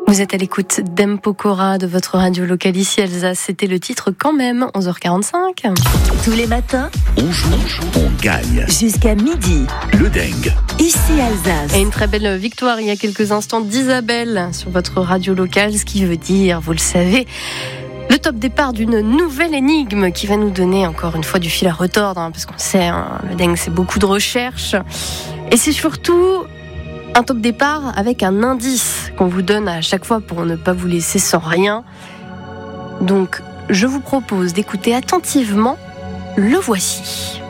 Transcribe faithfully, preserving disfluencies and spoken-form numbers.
Vous êtes à l'écoute d'Empokora de votre radio locale ici Alsace. C'était le titre quand même, onze heures quarante-cinq. Tous les matins, on joue, on gagne. Jusqu'à midi. Le Dengue. Ici Alsace. Et une très belle victoire il y a quelques instants d'Isabelle sur votre radio locale, ce qui veut dire, vous le savez, le top départ d'une nouvelle énigme qui va nous donner encore une fois du fil à retordre, hein, parce qu'on sait, hein, le Dengue c'est beaucoup de recherche. Et c'est surtout un top départ avec un indice qu'on vous donne à chaque fois pour ne pas vous laisser sans rien. Donc, je vous propose d'écouter attentivement. Le voici.